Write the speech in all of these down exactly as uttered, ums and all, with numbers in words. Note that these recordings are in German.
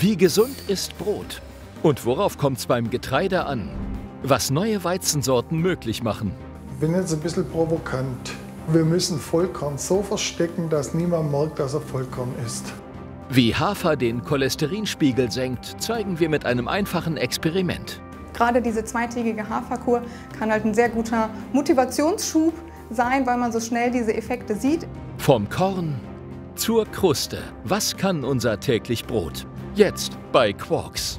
Wie gesund ist Brot? Und worauf kommt es beim Getreide an? Was neue Weizensorten möglich machen? Ich bin jetzt ein bisschen provokant. Wir müssen Vollkorn so verstecken, dass niemand merkt, dass er Vollkorn ist. Wie Hafer den Cholesterinspiegel senkt, zeigen wir mit einem einfachen Experiment. Gerade diese zweitägige Haferkur kann halt ein sehr guter Motivationsschub sein, weil man so schnell diese Effekte sieht. Vom Korn zur Kruste. Was kann unser täglich Brot? Jetzt bei Quarks.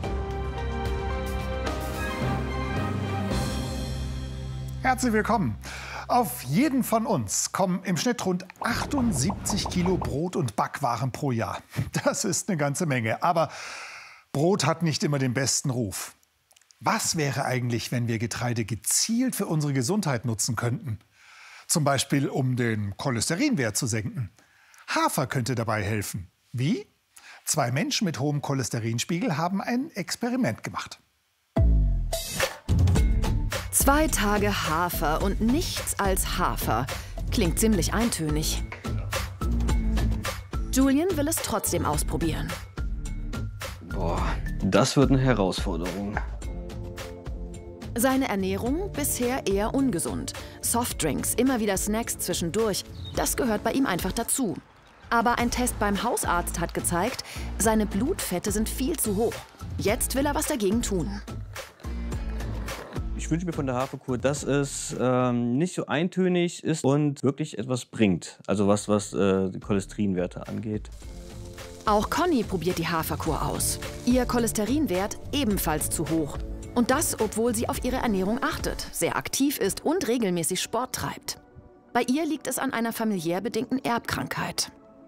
Herzlich willkommen. Auf jeden von uns kommen im Schnitt rund achtundsiebzig Kilo Brot und Backwaren pro Jahr. Das ist eine ganze Menge. Aber Brot hat nicht immer den besten Ruf. Was wäre eigentlich, wenn wir Getreide gezielt für unsere Gesundheit nutzen könnten? Zum Beispiel, um den Cholesterinwert zu senken. Hafer könnte dabei helfen. Wie? Zwei Menschen mit hohem Cholesterinspiegel haben ein Experiment gemacht. Zwei Tage Hafer und nichts als Hafer. Klingt ziemlich eintönig. Julian will es trotzdem ausprobieren. Boah, das wird eine Herausforderung. Seine Ernährung bisher eher ungesund. Softdrinks, immer wieder Snacks zwischendurch, das gehört bei ihm einfach dazu. Aber ein Test beim Hausarzt hat gezeigt, seine Blutfette sind viel zu hoch. Jetzt will er was dagegen tun. Ich wünsche mir von der Haferkur, dass es ähm, nicht so eintönig ist und wirklich etwas bringt. Also was, was äh, die Cholesterinwerte angeht. Auch Conny probiert die Haferkur aus. Ihr Cholesterinwert ebenfalls zu hoch. Und das, obwohl sie auf ihre Ernährung achtet, sehr aktiv ist und regelmäßig Sport treibt. Bei ihr liegt es an einer familiär bedingten Erbkrankheit.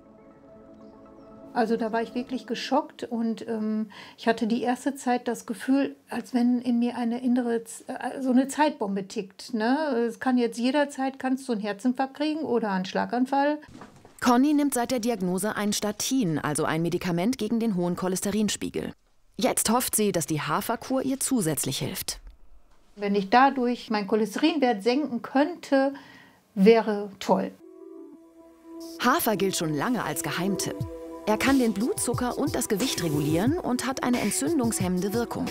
Also da war ich wirklich geschockt und ähm, ich hatte die erste Zeit das Gefühl, als wenn in mir eine innere, äh, so eine Zeitbombe tickt. Ne? Es kann jetzt jederzeit, kannst du einen Herzinfarkt kriegen oder einen Schlaganfall. Conny nimmt seit der Diagnose ein Statin, also ein Medikament gegen den hohen Cholesterinspiegel. Jetzt hofft sie, dass die Haferkur ihr zusätzlich hilft. Wenn ich dadurch meinen Cholesterinwert senken könnte, wäre toll. Hafer gilt schon lange als Geheimtipp. Er kann den Blutzucker und das Gewicht regulieren und hat eine entzündungshemmende Wirkung.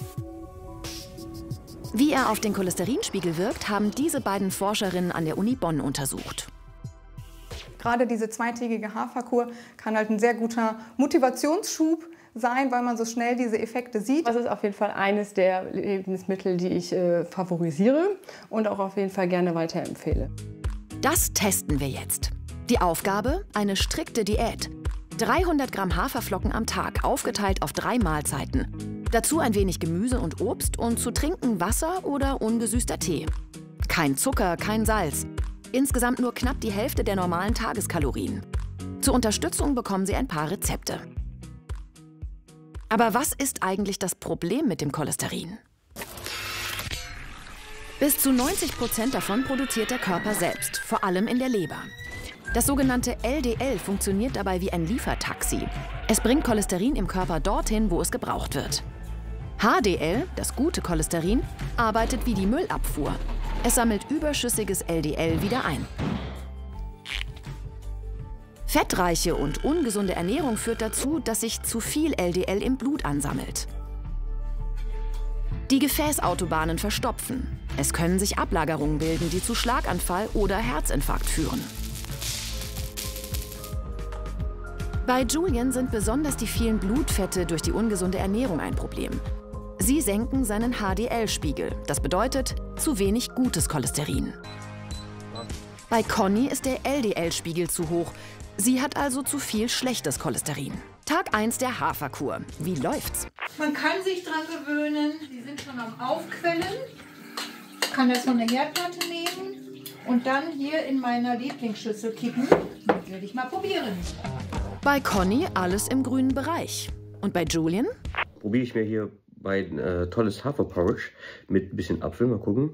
Wie er auf den Cholesterinspiegel wirkt, haben diese beiden Forscherinnen an der Uni Bonn untersucht. Gerade diese zweitägige Haferkur kann halt ein sehr guter Motivationsschub sein, weil man so schnell diese Effekte sieht. Das ist auf jeden Fall eines der Lebensmittel, die ich äh, favorisiere und auch auf jeden Fall gerne weiterempfehle. Das testen wir jetzt. Die Aufgabe? Eine strikte Diät. dreihundert Gramm Haferflocken am Tag, aufgeteilt auf drei Mahlzeiten. Dazu ein wenig Gemüse und Obst und zu trinken Wasser oder ungesüßter Tee. Kein Zucker, kein Salz. Insgesamt nur knapp die Hälfte der normalen Tageskalorien. Zur Unterstützung bekommen Sie ein paar Rezepte. Aber was ist eigentlich das Problem mit dem Cholesterin? Bis zu neunzig Prozent davon produziert der Körper selbst, vor allem in der Leber. Das sogenannte L D L funktioniert dabei wie ein Liefertaxi. Es bringt Cholesterin im Körper dorthin, wo es gebraucht wird. H D L, das gute Cholesterin, arbeitet wie die Müllabfuhr. Es sammelt überschüssiges L D L wieder ein. Fettreiche und ungesunde Ernährung führt dazu, dass sich zu viel L D L im Blut ansammelt. Die Gefäßautobahnen verstopfen. Es können sich Ablagerungen bilden, die zu Schlaganfall oder Herzinfarkt führen. Bei Julian sind besonders die vielen Blutfette durch die ungesunde Ernährung ein Problem. Sie senken seinen H D L-Spiegel. Das bedeutet zu wenig gutes Cholesterin. Bei Conny ist der L D L-Spiegel zu hoch. Sie hat also zu viel schlechtes Cholesterin. Tag eins der Haferkur. Wie läuft's? Man kann sich dran gewöhnen. Die sind schon am Aufquellen. Ich kann das von der Herdplatte nehmen und dann hier in meiner Lieblingsschüssel kippen. Das werde ich mal probieren. Bei Conny alles im grünen Bereich. Und bei Julian? Probiere ich mir hier bei äh, tolles Haferporridge mit ein bisschen Apfel. Mal gucken.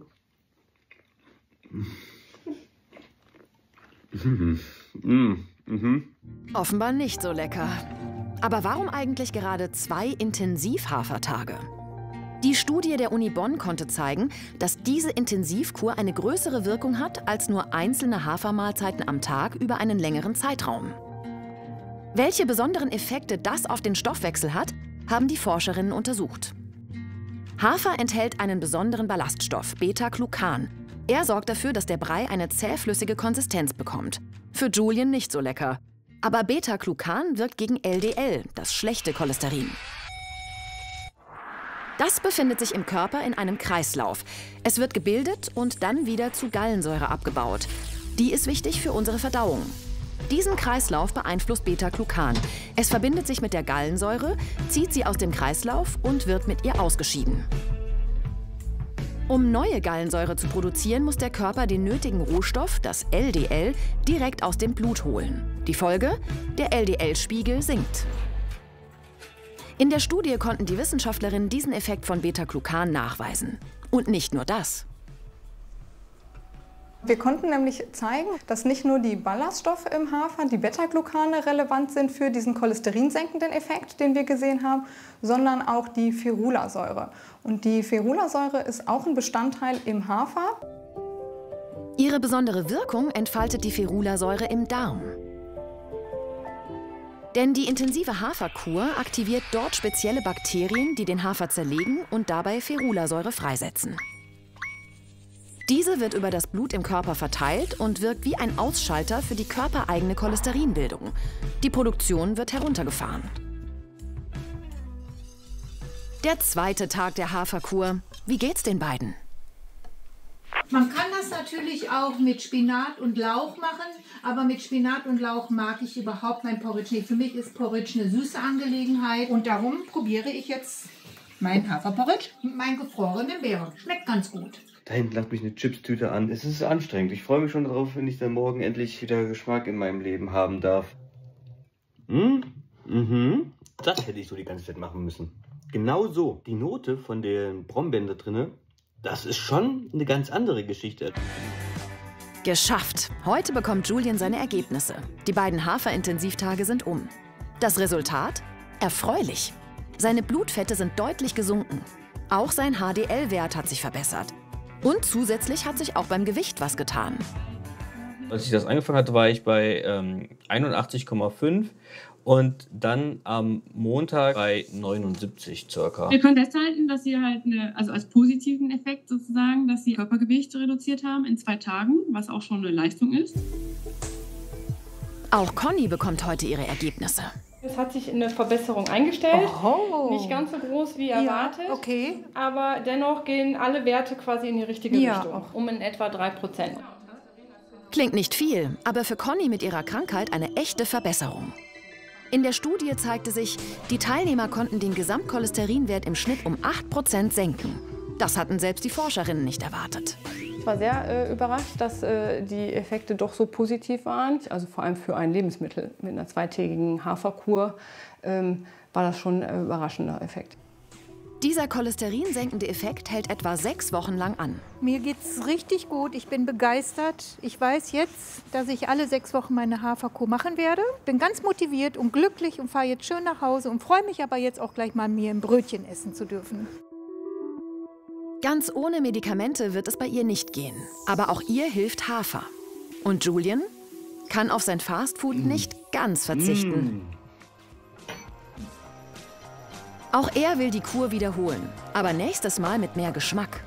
Mhm. Mhm. Mhm. Offenbar nicht so lecker. Aber warum eigentlich gerade zwei Intensivhafertage? Die Studie der Uni Bonn konnte zeigen, dass diese Intensivkur eine größere Wirkung hat als nur einzelne Hafermahlzeiten am Tag über einen längeren Zeitraum. Welche besonderen Effekte das auf den Stoffwechsel hat, haben die Forscherinnen untersucht. Hafer enthält einen besonderen Ballaststoff, Beta-Glucan. Er sorgt dafür, dass der Brei eine zähflüssige Konsistenz bekommt. Für Julien nicht so lecker. Aber Beta-Glucan wirkt gegen L D L, das schlechte Cholesterin. Das befindet sich im Körper in einem Kreislauf. Es wird gebildet und dann wieder zu Gallensäure abgebaut. Die ist wichtig für unsere Verdauung. Diesen Kreislauf beeinflusst Beta-Glucan. Es verbindet sich mit der Gallensäure, zieht sie aus dem Kreislauf und wird mit ihr ausgeschieden. Um neue Gallensäure zu produzieren, muss der Körper den nötigen Rohstoff, das L D L, direkt aus dem Blut holen. Die Folge? Der L D L-Spiegel sinkt. In der Studie konnten die Wissenschaftlerinnen diesen Effekt von Beta-Glucan nachweisen. Und nicht nur das. Wir konnten nämlich zeigen, dass nicht nur die Ballaststoffe im Hafer, die Beta-Glucane, relevant sind für diesen cholesterinsenkenden Effekt, den wir gesehen haben, sondern auch die Ferulasäure. Und die Ferulasäure ist auch ein Bestandteil im Hafer. Ihre besondere Wirkung entfaltet die Ferulasäure im Darm. Denn die intensive Haferkur aktiviert dort spezielle Bakterien, die den Hafer zerlegen und dabei Ferulasäure freisetzen. Diese wird über das Blut im Körper verteilt und wirkt wie ein Ausschalter für die körpereigene Cholesterinbildung. Die Produktion wird heruntergefahren. Der zweite Tag der Haferkur. Wie geht's den beiden? Man kann das natürlich auch mit Spinat und Lauch machen, aber mit Spinat und Lauch mag ich überhaupt mein Porridge nicht. Für mich ist Porridge eine süße Angelegenheit und darum probiere ich jetzt mein Haferporridge mit meinen gefrorenen Beeren. Schmeckt ganz gut. Da hinten lacht mich eine Chipstüte an. Es ist anstrengend. Ich freue mich schon darauf, wenn ich dann morgen endlich wieder Geschmack in meinem Leben haben darf. Hm? Mhm. Das hätte ich so die ganze Zeit machen müssen. Genau so. Die Note von den Brombeeren da drinne, das ist schon eine ganz andere Geschichte. Geschafft! Heute bekommt Julien seine Ergebnisse. Die beiden Haferintensivtage sind um. Das Resultat? Erfreulich. Seine Blutfette sind deutlich gesunken. Auch sein H D L-Wert hat sich verbessert. Und zusätzlich hat sich auch beim Gewicht was getan. Als ich das angefangen hatte, war ich bei ähm, einundachtzig Komma fünf und dann am Montag bei neunundsiebzig circa. Wir können festhalten, dass sie halt eine, also als positiven Effekt sozusagen, dass sie Körpergewicht reduziert haben in zwei Tagen, was auch schon eine Leistung ist. Auch Conny bekommt heute ihre Ergebnisse. Es hat sich eine Verbesserung eingestellt. Oh. Nicht ganz so groß wie erwartet. Ja, okay. Aber dennoch gehen alle Werte quasi in die richtige Ja. Richtung. Um in etwa drei Prozent. Klingt nicht viel, aber für Conny mit ihrer Krankheit eine echte Verbesserung. In der Studie zeigte sich, die Teilnehmer konnten den Gesamtcholesterinwert im Schnitt um acht Prozent senken. Das hatten selbst die Forscherinnen nicht erwartet. Ich war sehr äh, überrascht, dass äh, die Effekte doch so positiv waren. Also vor allem für ein Lebensmittel mit einer zweitägigen Haferkur ähm, war das schon ein überraschender Effekt. Dieser cholesterinsenkende Effekt hält etwa sechs Wochen lang an. Mir geht's richtig gut. Ich bin begeistert. Ich weiß jetzt, dass ich alle sechs Wochen meine Haferkur machen werde. Bin ganz motiviert und glücklich und fahre jetzt schön nach Hause und freue mich aber jetzt auch gleich mal, mir ein Brötchen essen zu dürfen. Ganz ohne Medikamente wird es bei ihr nicht gehen. Aber auch ihr hilft Hafer. Und Julien kann auf sein Fastfood nicht ganz verzichten. Auch er will die Kur wiederholen, aber nächstes Mal mit mehr Geschmack.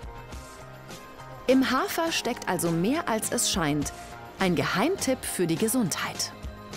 Im Hafer steckt also mehr als es scheint. Ein Geheimtipp für die Gesundheit.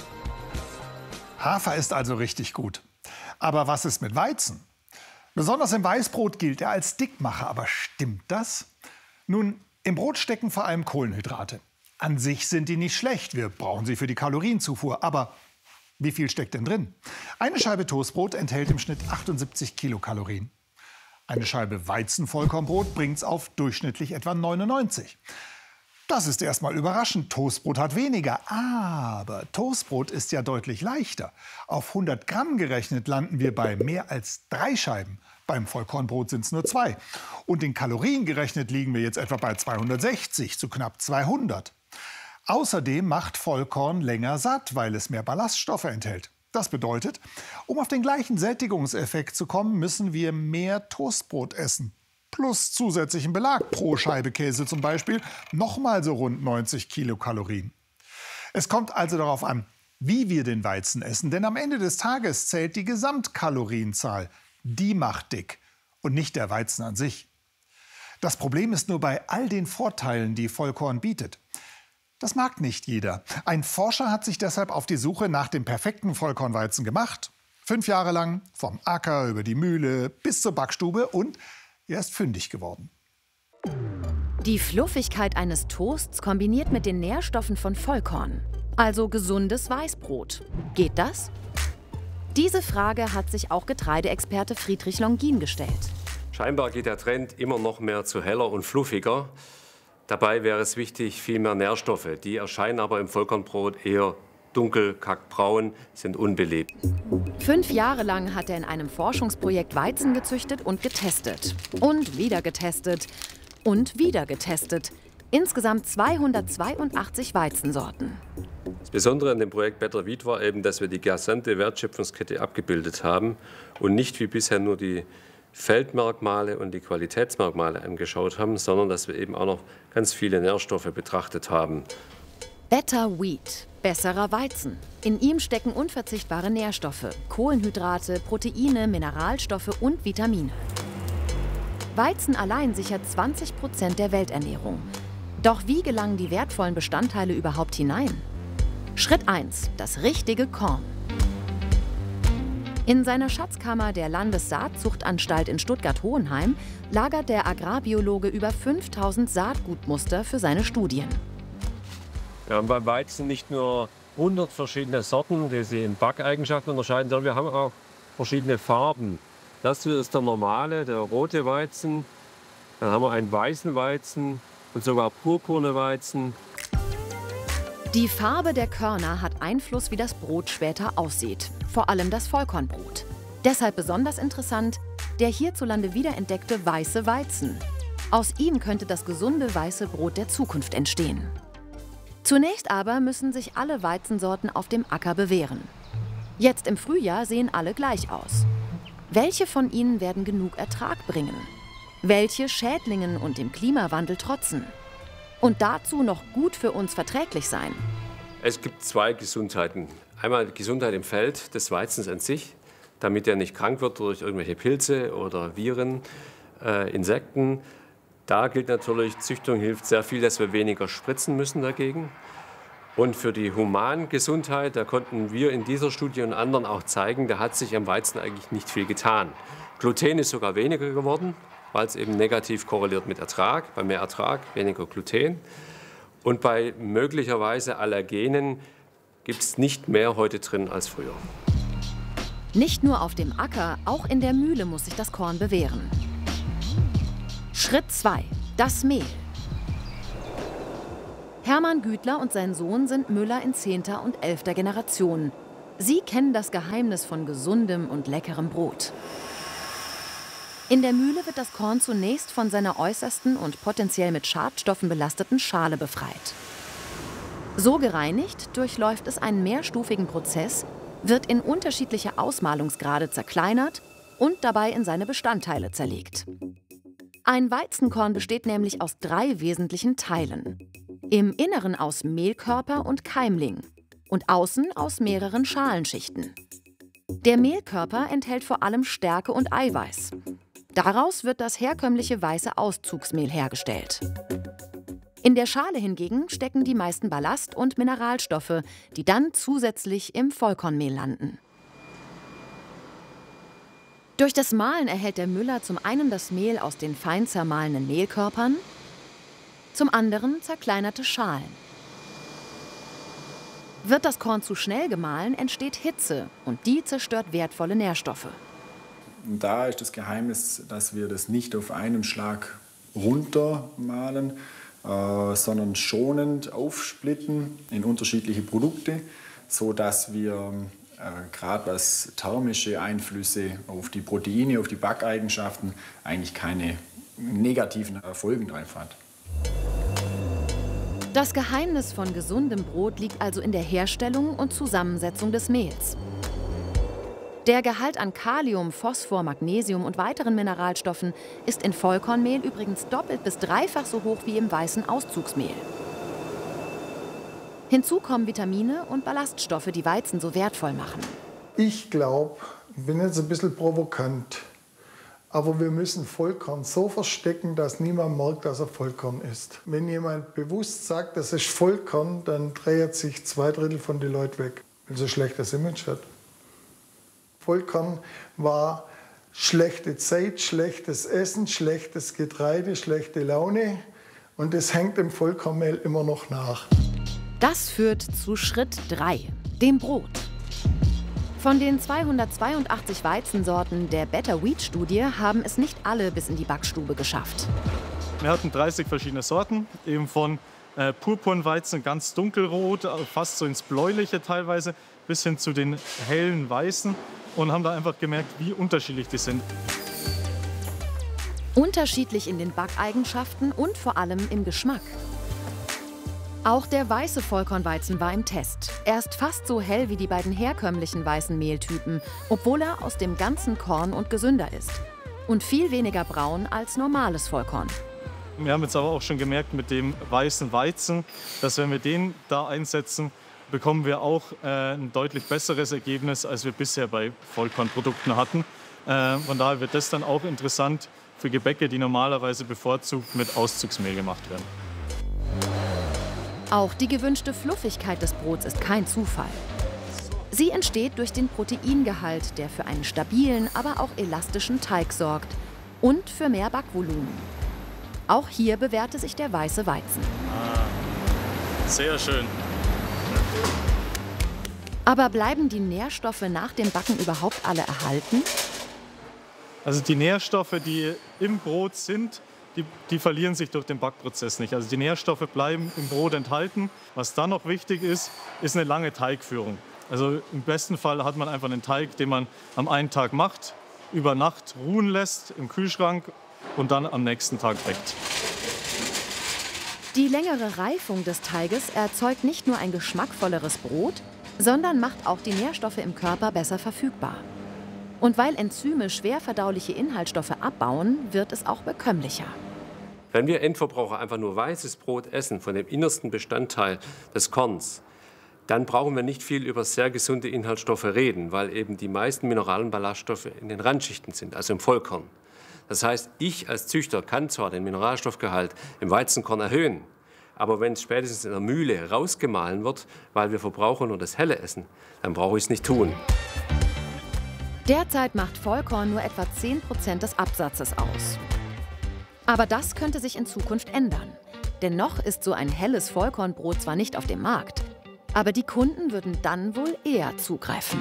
Hafer ist also richtig gut. Aber was ist mit Weizen? Besonders im Weißbrot gilt er als Dickmacher. Aber stimmt das? Nun, im Brot stecken vor allem Kohlenhydrate. An sich sind die nicht schlecht. Wir brauchen sie für die Kalorienzufuhr. Aber wie viel steckt denn drin? Eine Scheibe Toastbrot enthält im Schnitt achtundsiebzig Kilokalorien. Eine Scheibe Weizenvollkornbrot bringt es auf durchschnittlich etwa neunundneunzig. Das ist erstmal überraschend. Toastbrot hat weniger. Aber Toastbrot ist ja deutlich leichter. Auf hundert Gramm gerechnet landen wir bei mehr als drei Scheiben. Beim Vollkornbrot sind es nur zwei. Und in Kalorien gerechnet liegen wir jetzt etwa bei zweihundertsechzig zu knapp zweihundert. Außerdem macht Vollkorn länger satt, weil es mehr Ballaststoffe enthält. Das bedeutet, um auf den gleichen Sättigungseffekt zu kommen, müssen wir mehr Toastbrot essen. Plus zusätzlichen Belag pro Scheibe Käse zum Beispiel, nochmal so rund neunzig Kilokalorien. Es kommt also darauf an, wie wir den Weizen essen. Denn am Ende des Tages zählt die Gesamtkalorienzahl. Die macht dick und nicht der Weizen an sich. Das Problem ist nur bei all den Vorteilen, die Vollkorn bietet. Das mag nicht jeder. Ein Forscher hat sich deshalb auf die Suche nach dem perfekten Vollkornweizen gemacht. Fünf Jahre lang, vom Acker über die Mühle bis zur Backstube, und er ist fündig geworden. Die Fluffigkeit eines Toasts kombiniert mit den Nährstoffen von Vollkorn. Also gesundes Weißbrot. Geht das? Diese Frage hat sich auch Getreideexperte Friedrich Longin gestellt. Scheinbar geht der Trend immer noch mehr zu heller und fluffiger. Dabei wäre es wichtig, viel mehr Nährstoffe. Die erscheinen aber im Vollkornbrot eher dunkel, kackbraun, sind unbelebt. Fünf Jahre lang hat er in einem Forschungsprojekt Weizen gezüchtet und getestet. Und wieder getestet. Und wieder getestet. Insgesamt zweihundertzweiundachtzig Weizensorten. Das Besondere an dem Projekt Better Wheat war eben, dass wir die gesamte Wertschöpfungskette abgebildet haben und nicht wie bisher nur die Feldmerkmale und die Qualitätsmerkmale angeschaut haben, sondern dass wir eben auch noch ganz viele Nährstoffe betrachtet haben. Better Wheat, besserer Weizen. In ihm stecken unverzichtbare Nährstoffe, Kohlenhydrate, Proteine, Mineralstoffe und Vitamine. Weizen allein sichert zwanzig Prozent der Welternährung. Doch wie gelangen die wertvollen Bestandteile überhaupt hinein? Schritt eins, das richtige Korn. In seiner Schatzkammer der Landessaatzuchtanstalt in Stuttgart-Hohenheim lagert der Agrarbiologe über fünftausend Saatgutmuster für seine Studien. Wir haben beim Weizen nicht nur hundert verschiedene Sorten, die sich in Backeigenschaften unterscheiden, sondern wir haben auch verschiedene Farben. Das hier ist der normale, der rote Weizen. Dann haben wir einen weißen Weizen und sogar purpurne Weizen. Die Farbe der Körner hat Einfluss, wie das Brot später aussieht. Vor allem das Vollkornbrot. Deshalb besonders interessant, der hierzulande wiederentdeckte weiße Weizen. Aus ihm könnte das gesunde weiße Brot der Zukunft entstehen. Zunächst aber müssen sich alle Weizensorten auf dem Acker bewähren. Jetzt im Frühjahr sehen alle gleich aus. Welche von ihnen werden genug Ertrag bringen? Welche Schädlingen und dem Klimawandel trotzen? Und dazu noch gut für uns verträglich sein? Es gibt zwei Gesundheiten. Einmal die Gesundheit im Feld des Weizens an sich, damit er nicht krank wird durch irgendwelche Pilze oder Viren, äh, Insekten. Da gilt natürlich, Züchtung hilft sehr viel, dass wir weniger spritzen müssen dagegen. Und für die Humangesundheit, da konnten wir in dieser Studie und anderen auch zeigen, da hat sich am Weizen eigentlich nicht viel getan. Gluten ist sogar weniger geworden, weil es eben negativ korreliert mit Ertrag. Bei mehr Ertrag weniger Gluten. Und bei möglicherweise Allergenen gibt es nicht mehr heute drin als früher. Nicht nur auf dem Acker, auch in der Mühle muss sich das Korn bewähren. Schritt zwei. Das Mehl. Hermann Gütler und sein Sohn sind Müller in zehnter und elfter Generation. Sie kennen das Geheimnis von gesundem und leckerem Brot. In der Mühle wird das Korn zunächst von seiner äußersten und potenziell mit Schadstoffen belasteten Schale befreit. So gereinigt durchläuft es einen mehrstufigen Prozess, wird in unterschiedliche Ausmalungsgrade zerkleinert und dabei in seine Bestandteile zerlegt. Ein Weizenkorn besteht nämlich aus drei wesentlichen Teilen. Im Inneren aus Mehlkörper und Keimling und außen aus mehreren Schalenschichten. Der Mehlkörper enthält vor allem Stärke und Eiweiß. Daraus wird das herkömmliche weiße Auszugsmehl hergestellt. In der Schale hingegen stecken die meisten Ballast- und Mineralstoffe, die dann zusätzlich im Vollkornmehl landen. Durch das Mahlen erhält der Müller zum einen das Mehl aus den fein zermahlenen Mehlkörpern, zum anderen zerkleinerte Schalen. Wird das Korn zu schnell gemahlen, entsteht Hitze und die zerstört wertvolle Nährstoffe. Und da ist das Geheimnis, dass wir das nicht auf einen Schlag runtermahlen, äh, sondern schonend aufsplitten in unterschiedliche Produkte, sodass wir äh, gerade was thermische Einflüsse auf die Proteine, auf die Backeigenschaften eigentlich keine negativen Folgen drauf hat. Das Geheimnis von gesundem Brot liegt also in der Herstellung und Zusammensetzung des Mehls. Der Gehalt an Kalium, Phosphor, Magnesium und weiteren Mineralstoffen ist in Vollkornmehl übrigens doppelt bis dreifach so hoch wie im weißen Auszugsmehl. Hinzu kommen Vitamine und Ballaststoffe, die Weizen so wertvoll machen. Ich glaube, ich bin jetzt ein bisschen provokant, aber wir müssen Vollkorn so verstecken, dass niemand merkt, dass er Vollkorn ist. Wenn jemand bewusst sagt, das ist Vollkorn, dann dreht sich zwei Drittel von den Leuten weg, weil es ein schlechtes Image hat. Vollkorn war schlechte Zeit, schlechtes Essen, schlechtes Getreide, schlechte Laune. Und das hängt dem Vollkornmehl immer noch nach. Das führt zu Schritt drei, dem Brot. Von den zweihundertzweiundachtzig Weizensorten der Better Wheat Studie haben es nicht alle bis in die Backstube geschafft. Wir hatten dreißig verschiedene Sorten, eben von äh, Purpurnweizen, ganz dunkelrot, fast so ins Bläuliche teilweise, bis hin zu den hellen Weißen und haben da einfach gemerkt, wie unterschiedlich die sind. Unterschiedlich in den Backeigenschaften und vor allem im Geschmack. Auch der weiße Vollkornweizen war im Test. Er ist fast so hell wie die beiden herkömmlichen weißen Mehltypen, obwohl er aus dem ganzen Korn und gesünder ist. Und viel weniger braun als normales Vollkorn. Wir haben jetzt aber auch schon gemerkt mit dem weißen Weizen, dass wenn wir den da einsetzen, bekommen wir auch äh, ein deutlich besseres Ergebnis, als wir bisher bei Vollkornprodukten hatten. Äh, von daher wird das dann auch interessant für Gebäcke, die normalerweise bevorzugt mit Auszugsmehl gemacht werden. Auch die gewünschte Fluffigkeit des Brots ist kein Zufall. Sie entsteht durch den Proteingehalt, der für einen stabilen, aber auch elastischen Teig sorgt und für mehr Backvolumen. Auch hier bewährte sich der weiße Weizen. Ah, sehr schön. Aber bleiben die Nährstoffe nach dem Backen überhaupt alle erhalten? Also die Nährstoffe, die im Brot sind, die, die verlieren sich durch den Backprozess nicht. Also die Nährstoffe bleiben im Brot enthalten. Was dann noch wichtig ist, ist eine lange Teigführung. Also im besten Fall hat man einfach einen Teig, den man am einen Tag macht, über Nacht ruhen lässt im Kühlschrank und dann am nächsten Tag backt. Die längere Reifung des Teiges erzeugt nicht nur ein geschmackvolleres Brot, sondern macht auch die Nährstoffe im Körper besser verfügbar. Und weil Enzyme schwer verdauliche Inhaltsstoffe abbauen, wird es auch bekömmlicher. Wenn wir Endverbraucher einfach nur weißes Brot essen, von dem innersten Bestandteil des Korns, dann brauchen wir nicht viel über sehr gesunde Inhaltsstoffe reden, weil eben die meisten Mineral- und Ballaststoffe in den Randschichten sind, also im Vollkorn. Das heißt, ich als Züchter kann zwar den Mineralstoffgehalt im Weizenkorn erhöhen, aber wenn es spätestens in der Mühle rausgemahlen wird, weil wir Verbraucher nur das Helle essen, dann brauche ich es nicht tun. Derzeit macht Vollkorn nur etwa zehn Prozent des Absatzes aus. Aber das könnte sich in Zukunft ändern. Denn noch ist so ein helles Vollkornbrot zwar nicht auf dem Markt, aber die Kunden würden dann wohl eher zugreifen.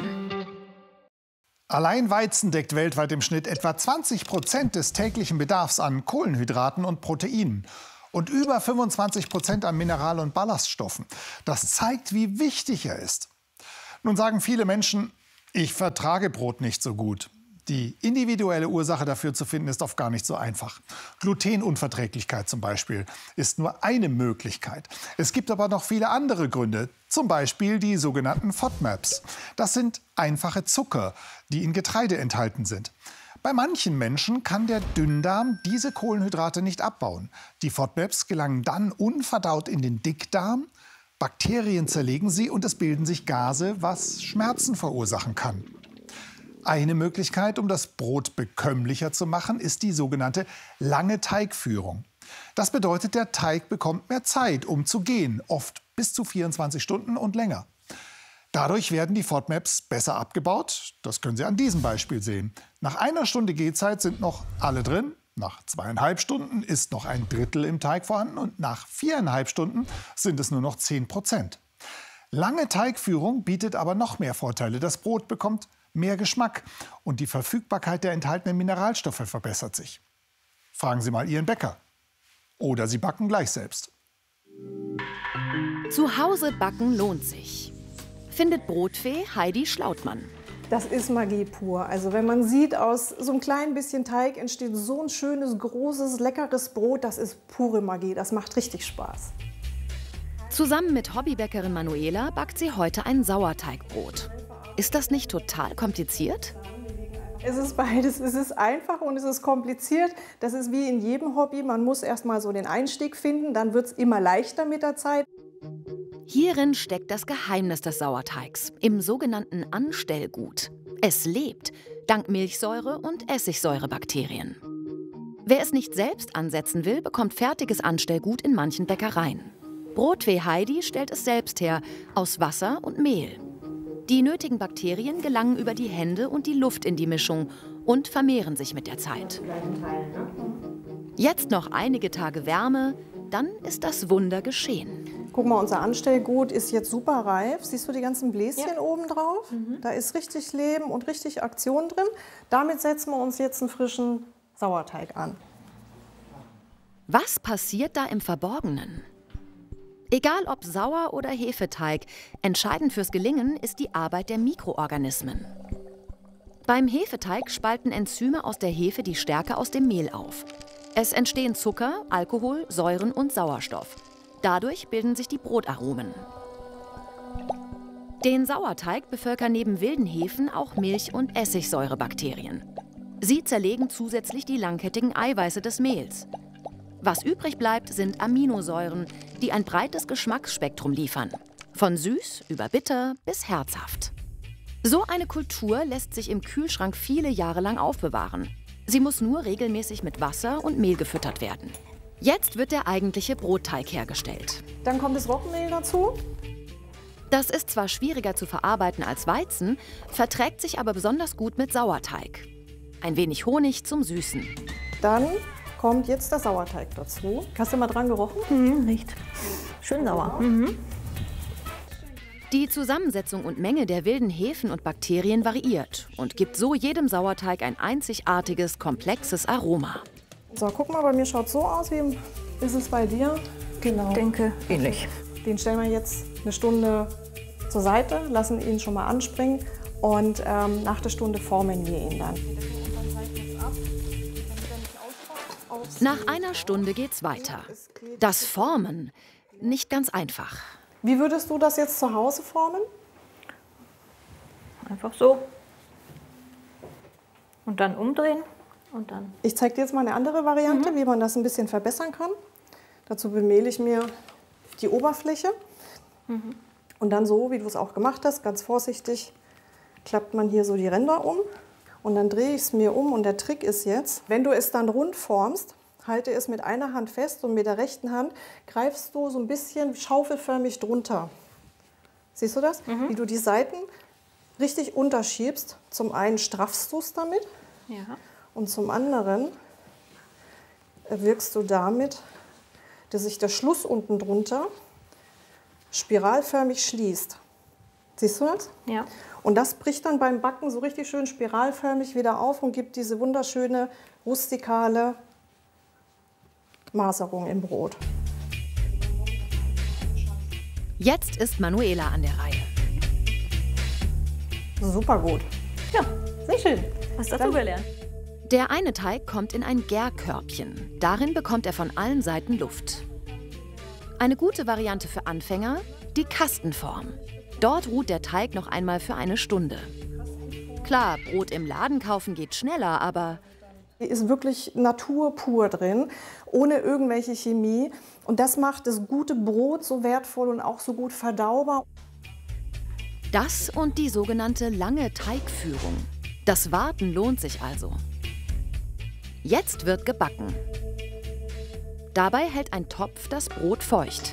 Allein Weizen deckt weltweit im Schnitt etwa zwanzig Prozent des täglichen Bedarfs an Kohlenhydraten und Proteinen und über fünfundzwanzig Prozent an Mineral- und Ballaststoffen. Das zeigt, wie wichtig er ist. Nun sagen viele Menschen, ich vertrage Brot nicht so gut. Die individuelle Ursache dafür zu finden, ist oft gar nicht so einfach. Glutenunverträglichkeit zum Beispiel ist nur eine Möglichkeit. Es gibt aber noch viele andere Gründe, zum Beispiel die sogenannten FODMAPs. Das sind einfache Zucker, die in Getreide enthalten sind. Bei manchen Menschen kann der Dünndarm diese Kohlenhydrate nicht abbauen. Die FODMAPs gelangen dann unverdaut in den Dickdarm. Bakterien zerlegen sie und es bilden sich Gase, was Schmerzen verursachen kann. Eine Möglichkeit, um das Brot bekömmlicher zu machen, ist die sogenannte lange Teigführung. Das bedeutet, der Teig bekommt mehr Zeit, um zu gehen, oft bis zu vierundzwanzig Stunden und länger. Dadurch werden die FODMAPs besser abgebaut. Das können Sie an diesem Beispiel sehen. Nach einer Stunde Gehzeit sind noch alle drin. Nach zweieinhalb Stunden ist noch ein Drittel im Teig vorhanden und nach viereinhalb Stunden sind es nur noch zehn Prozent. Lange Teigführung bietet aber noch mehr Vorteile. Das Brot bekommt mehr Geschmack und die Verfügbarkeit der enthaltenen Mineralstoffe verbessert sich. Fragen Sie mal Ihren Bäcker. Oder Sie backen gleich selbst. Zu Hause backen lohnt sich, findet Brotfee Heidi Schlautmann. Das ist Magie pur. Also wenn man sieht, aus so einem kleinen bisschen Teig entsteht so ein schönes, großes, leckeres Brot, das ist pure Magie. Das macht richtig Spaß. Zusammen mit Hobbybäckerin Manuela backt sie heute ein Sauerteigbrot. Ist das nicht total kompliziert? Es ist beides. Es ist einfach und es ist kompliziert. Das ist wie in jedem Hobby. Man muss erst mal so den Einstieg finden, dann wird es immer leichter mit der Zeit. Hierin steckt das Geheimnis des Sauerteigs, im sogenannten Anstellgut. Es lebt, dank Milchsäure und Essigsäurebakterien. Wer es nicht selbst ansetzen will, bekommt fertiges Anstellgut in manchen Bäckereien. Brotweh Heidi stellt es selbst her, aus Wasser und Mehl. Die nötigen Bakterien gelangen über die Hände und die Luft in die Mischung und vermehren sich mit der Zeit. Jetzt noch einige Tage Wärme, dann ist das Wunder geschehen. Guck mal, unser Anstellgut ist jetzt super reif. Siehst du die ganzen Bläschen ja. oben drauf? Mhm. Da ist richtig Leben und richtig Aktion drin. Damit setzen wir uns jetzt einen frischen Sauerteig an. Was passiert da im Verborgenen? Egal ob Sauer- oder Hefeteig, entscheidend fürs Gelingen ist die Arbeit der Mikroorganismen. Beim Hefeteig spalten Enzyme aus der Hefe die Stärke aus dem Mehl auf. Es entstehen Zucker, Alkohol, Säuren und Sauerstoff. Dadurch bilden sich die Brotaromen. Den Sauerteig bevölkern neben wilden Hefen auch Milch- und Essigsäurebakterien. Sie zerlegen zusätzlich die langkettigen Eiweiße des Mehls. Was übrig bleibt, sind Aminosäuren, die ein breites Geschmacksspektrum liefern. Von süß über bitter bis herzhaft. So eine Kultur lässt sich im Kühlschrank viele Jahre lang aufbewahren. Sie muss nur regelmäßig mit Wasser und Mehl gefüttert werden. Jetzt wird der eigentliche Brotteig hergestellt. Dann kommt das Roggenmehl dazu. Das ist zwar schwieriger zu verarbeiten als Weizen, verträgt sich aber besonders gut mit Sauerteig. Ein wenig Honig zum Süßen. Dann kommt jetzt der Sauerteig dazu. Hast du mal dran gerochen? Mhm, riecht schön sauer. Mhm. Die Zusammensetzung und Menge der wilden Hefen und Bakterien variiert und gibt so jedem Sauerteig ein einzigartiges, komplexes Aroma. So, guck mal, bei mir schaut so aus, wie ist es bei dir? Genau. Ich denke, ähnlich. Den stellen wir jetzt eine Stunde zur Seite, lassen ihn schon mal anspringen und ähm, nach der Stunde formen wir ihn dann. Nach einer Stunde geht's weiter. Das Formen, nicht ganz einfach. Wie würdest du das jetzt zu Hause formen? Einfach so. Und dann umdrehen. Und dann. Ich zeige dir jetzt mal eine andere Variante, mhm. wie man das ein bisschen verbessern kann. Dazu bemehle ich mir die Oberfläche. Mhm. Und dann so, wie du es auch gemacht hast, ganz vorsichtig, klappt man hier so die Ränder um. Und dann drehe ich es mir um. Und der Trick ist jetzt, wenn du es dann rund formst, halte es mit einer Hand fest und mit der rechten Hand greifst du so ein bisschen schaufelförmig drunter. Siehst du das? Mhm. Wie du die Seiten richtig unterschiebst. Zum einen straffst du es damit. Ja. Und zum anderen wirkst du damit, dass sich der Schluss unten drunter spiralförmig schließt. Siehst du das? Ja. Und das bricht dann beim Backen so richtig schön spiralförmig wieder auf und gibt diese wunderschöne, rustikale Maserung im Brot. Jetzt ist Manuela an der Reihe. Super gut. Ja, sehr schön. Hast du dazu gelernt? Der eine Teig kommt in ein Gärkörbchen. Darin bekommt er von allen Seiten Luft. Eine gute Variante für Anfänger, die Kastenform. Dort ruht der Teig noch einmal für eine Stunde. Klar, Brot im Laden kaufen geht schneller, aber hier ist wirklich Natur pur drin, ohne irgendwelche Chemie. Und das macht das gute Brot so wertvoll und auch so gut verdaubar. Das und die sogenannte lange Teigführung. Das Warten lohnt sich also. Jetzt wird gebacken. Dabei hält ein Topf das Brot feucht.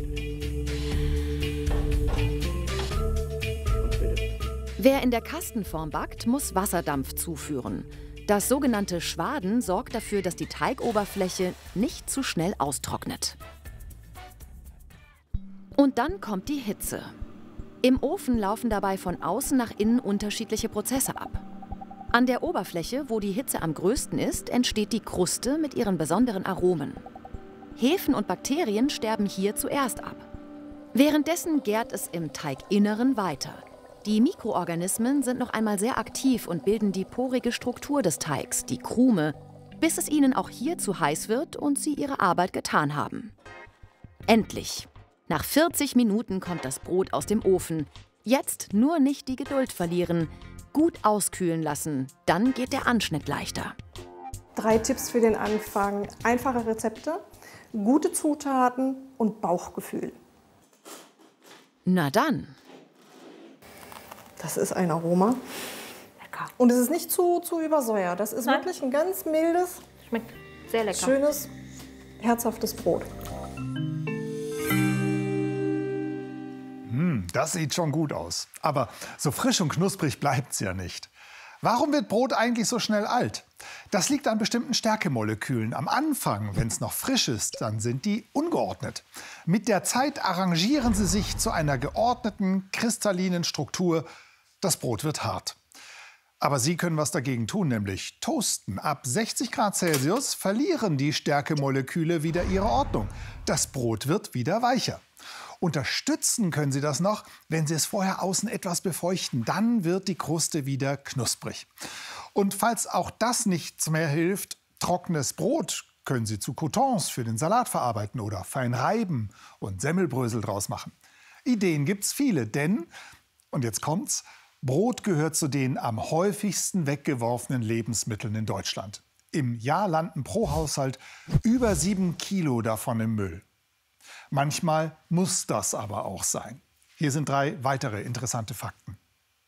Wer in der Kastenform backt, muss Wasserdampf zuführen. Das sogenannte Schwaden sorgt dafür, dass die Teigoberfläche nicht zu schnell austrocknet. Und dann kommt die Hitze. Im Ofen laufen dabei von außen nach innen unterschiedliche Prozesse ab. An der Oberfläche, wo die Hitze am größten ist, entsteht die Kruste mit ihren besonderen Aromen. Hefen und Bakterien sterben hier zuerst ab. Währenddessen gärt es im Teiginneren weiter. Die Mikroorganismen sind noch einmal sehr aktiv und bilden die porige Struktur des Teigs, die Krume, bis es ihnen auch hier zu heiß wird und sie ihre Arbeit getan haben. Endlich! Nach vierzig Minuten kommt das Brot aus dem Ofen. Jetzt nur nicht die Geduld verlieren. Gut auskühlen lassen, dann geht der Anschnitt leichter. Drei Tipps für den Anfang. Einfache Rezepte, gute Zutaten und Bauchgefühl. Na dann. Das ist ein Aroma. Lecker. Und es ist nicht zu, zu übersäuert. Das ist Nein. wirklich ein ganz mildes, Schmeckt sehr lecker. schönes, herzhaftes Brot. Hm, das sieht schon gut aus. Aber so frisch und knusprig bleibt's ja nicht. Warum wird Brot eigentlich so schnell alt? Das liegt an bestimmten Stärkemolekülen. Am Anfang, wenn es noch frisch ist, dann sind die ungeordnet. Mit der Zeit arrangieren sie sich zu einer geordneten, kristallinen Struktur. Das Brot wird hart. Aber Sie können was dagegen tun, nämlich toasten. Ab sechzig Grad Celsius verlieren die Stärkemoleküle wieder ihre Ordnung. Das Brot wird wieder weicher. Unterstützen können Sie das noch, wenn Sie es vorher außen etwas befeuchten. Dann wird die Kruste wieder knusprig. Und falls auch das nichts mehr hilft, trockenes Brot können Sie zu Croutons für den Salat verarbeiten oder fein reiben und Semmelbrösel draus machen. Ideen gibt's viele, denn, und jetzt kommt's, Brot gehört zu den am häufigsten weggeworfenen Lebensmitteln in Deutschland. Im Jahr landen pro Haushalt über sieben Kilo davon im Müll. Manchmal muss das aber auch sein. Hier sind drei weitere interessante Fakten.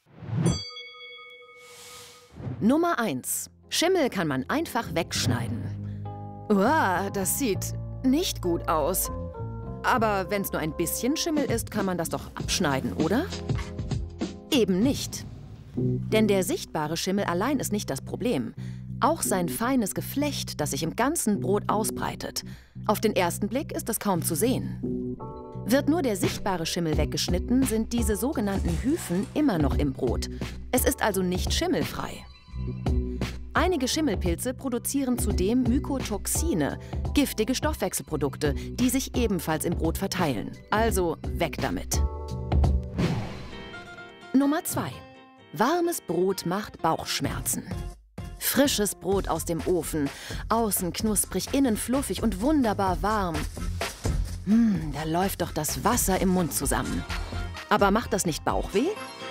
Nummer eins. Schimmel kann man einfach wegschneiden. Uah, das sieht nicht gut aus. Aber wenn es nur ein bisschen Schimmel ist, kann man das doch abschneiden, oder? Eben nicht. Denn der sichtbare Schimmel allein ist nicht das Problem. Auch sein feines Geflecht, das sich im ganzen Brot ausbreitet. Auf den ersten Blick ist das kaum zu sehen. Wird nur der sichtbare Schimmel weggeschnitten, sind diese sogenannten Hyphen immer noch im Brot. Es ist also nicht schimmelfrei. Einige Schimmelpilze produzieren zudem Mykotoxine, giftige Stoffwechselprodukte, die sich ebenfalls im Brot verteilen. Also weg damit. Nummer zwei. Warmes Brot macht Bauchschmerzen. Frisches Brot aus dem Ofen, außen knusprig, innen fluffig und wunderbar warm. Hm, da läuft doch das Wasser im Mund zusammen. Aber macht das nicht Bauchweh?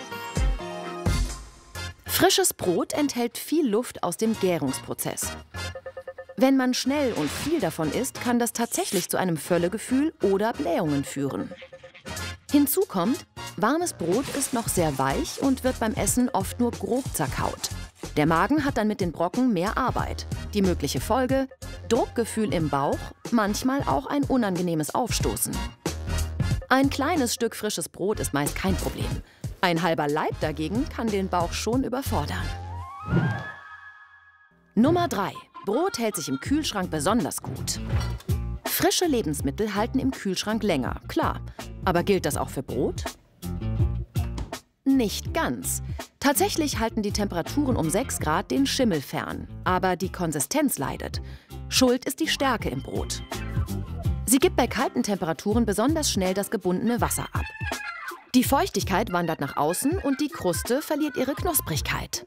Frisches Brot enthält viel Luft aus dem Gärungsprozess. Wenn man schnell und viel davon isst, kann das tatsächlich zu einem Völlegefühl oder Blähungen führen. Hinzu kommt, warmes Brot ist noch sehr weich und wird beim Essen oft nur grob zerkaut. Der Magen hat dann mit den Brocken mehr Arbeit. Die mögliche Folge: Druckgefühl im Bauch, manchmal auch ein unangenehmes Aufstoßen. Ein kleines Stück frisches Brot ist meist kein Problem. Ein halber Laib dagegen kann den Bauch schon überfordern. Nummer drei. Brot hält sich im Kühlschrank besonders gut. Frische Lebensmittel halten im Kühlschrank länger, klar. Aber gilt das auch für Brot? Nicht ganz. Tatsächlich halten die Temperaturen um sechs Grad den Schimmel fern. Aber die Konsistenz leidet. Schuld ist die Stärke im Brot. Sie gibt bei kalten Temperaturen besonders schnell das gebundene Wasser ab. Die Feuchtigkeit wandert nach außen und die Kruste verliert ihre Knusprigkeit.